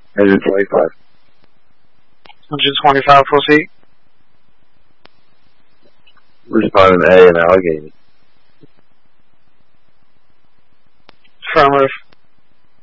125. 125, proceed. Responding A in Allegheny. Affirmative.